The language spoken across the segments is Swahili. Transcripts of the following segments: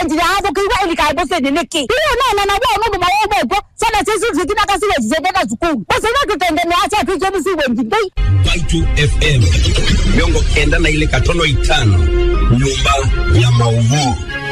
njira hapo kiwa ili kaibose niki hiyo na wewe maombo sana sisi zikina kasi wezenda zukuru basi na tutengenea acha tuje msi wengi Baitu FM miongo kenda na ile katono itano nyumba ya maudhui.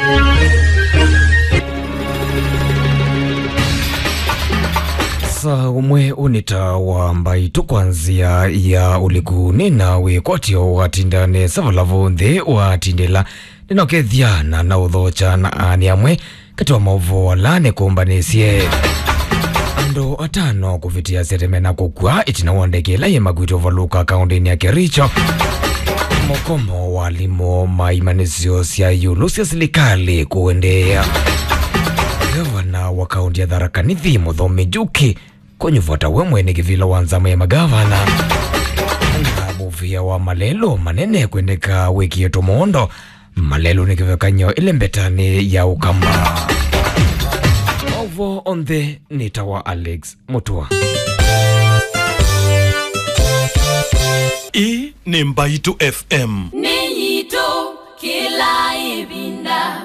Umwe unitawa Mbaitu kwanzia ya ulikuni nawe kwatio watindane savalavundi watindela ninokethiana na udhocha na ani amwe katiwa mauvo walane kumbanisye ando atano kufitia setemena kukwa itina wandekela ye magwito valuka kaundini ya Kericho mokomo walimo maimanisio siya yulu siya silikali kuendea gavana wa kaunti ya Tharaka Nithi Muthoni Njuki kunyuvota we mwene kivila wanzama ya magavana na muvia wa malelo manene kwendeka wiki yetu moondo malelo nikivekanyo ile mbetani ya Ukamba ovo on the nitawa Alex Mutua. Hii ni Mbaitu FM Ninyito kila ibinda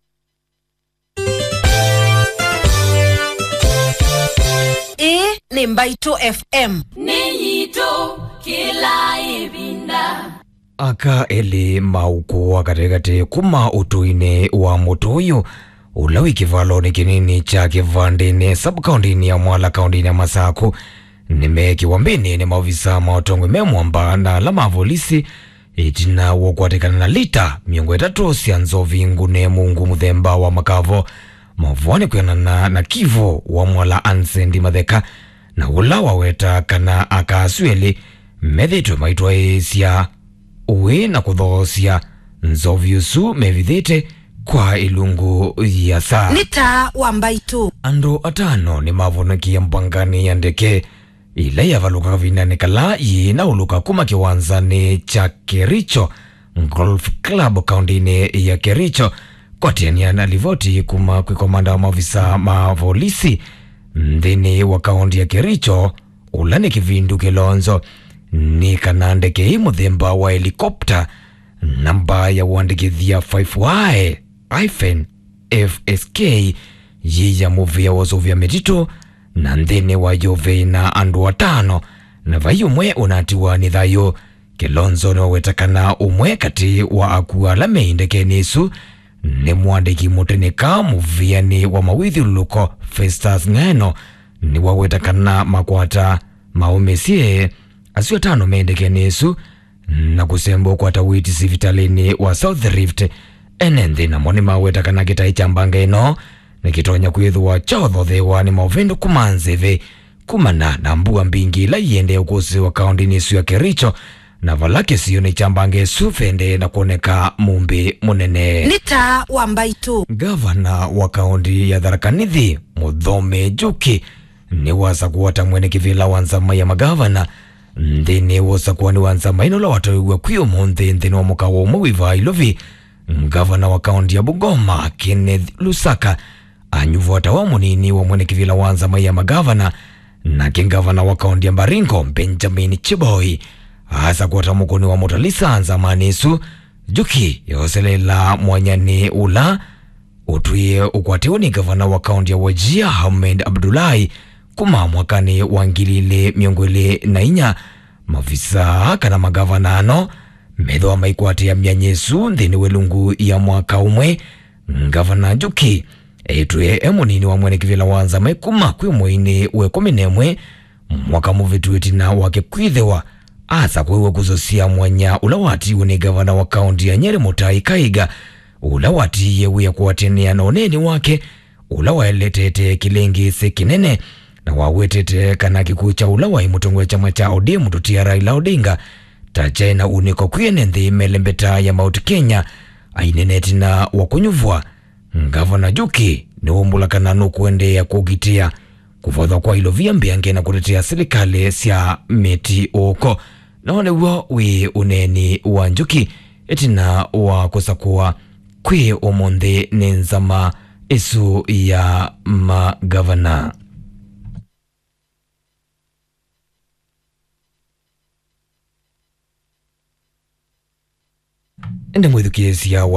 ni Mbaitu FM Ninyito kila ibinda Aka eli mauku wakategate kuma utuine wa mutuyu ulawi kivaloni kinini cha kivandini sub-countini ya Mwala countini ya Masaku nimeki wambini ni maofisa maotongwe memwamba na lama volisi itina wakwatikana na lita miongo etatu siya nzovi ngune mungu muthemba wa makavo mavuani kuyana na kivo wa Mwala Ansendi Matheka na ula waweta kana akasueli methitwe maitwa esia uwe na kuthosia nzovi usu mevithite kwa ilungu ya saa nita wa Mbaitu ando atano ni mavunuki mpangani ya ndeke ila ya valuka vinane kala yina uluka kuma kiwanzani cha Kericho Golf Club kaundini ya Kericho kwa tiania na livoti kuma kukomanda wa maofisa mavolisi mdhini wa kaundi ya Kericho ulani kivindu Kilonzo ni kanande kei muthemba wa helikopta namba ya uandikithia 5Y-FSK yiya muvia wazovya metito na nthini wa yove na andu atano na vai umwe unatiwa ni thayo Kilonzo ni wawetakana umwe kati wa akua lame indeke nisu ni muandiki mutenika muviani wa mawithiuluko Festus Ng'eno ni wawetakana makwata maumesie asio tano meendeke nisu na kusembo kwa tawiti sivitalini wa South Rift enenthi na moni mawetakana kitai cha mbanga ino ni kitonya kwithuwa chauthothewa ni mauvendo kumanzivi kumana na mbua mbingi la iende ukusi wa kaundi nisu ya Kericho na valake siyo ni chambange sufende na kuoneka mumbi munene nita wa Mbaitu. Gavana wa kaundi ya Tharaka Nithi Muthoni Njuki ni wasa kuwata mwene kivila wanzama ya magavana ndini wasa kuwa ni wanzama inola watoiwa kuyo monthi nthini wa muka wa umuwiva ilovi gavana wa kaundi ya Bungoma Kenneth Lusaka anyuvota wa munini wa mwene kivila wanzama ya magavana na kingavana wa kaundi ya Baringo Benjamin Chiboi hasa kuwata mukuni wa Mutalisa anzamanisu Njuki yoselela mwanyani ula utuye ukwatiwa ni gavana wa kaundi ya Wajir Ahmed Abdullahi kuma mwakani wa 2024 mafisa kana magavana ano medho maikwati ya myanyesu nthini welungu ya mwaka umwe gavana Njuki etuye emunini wa mwene kivila wanza maikuma kwi mwini we 11 mwaka muvitu itina wake kwithewa asa kwewe kuzosia mwanya ulawati ni gavana wa kaundi ya Nyeri Mutai Kaiga ulawati yewe ya kuwatenia na oneni wake ulawaeletete kilengisi kinene na wawetete kana kikucha ulawai mutongwe chama cha ODM tutia Raila Odinga tachaina uniko kuyene nthi melembeta ya Mount Kenya aineneti na wakunyuvwa gavana Njuki ni umbulakana nukuendea kugitia kufadha kwa ilo viambiange na kutetea serikali sia meti oko na wane wi uneni wa Njuki etina wa kusakuwa kwe omonde nenzama isu ya magavana. Ende mwithukia